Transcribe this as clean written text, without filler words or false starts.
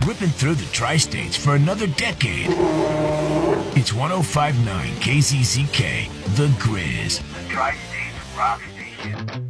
ripping through the tri-states for another decade. It's 105.9 KZZK, The Grizz. The Tri-States Rock Station.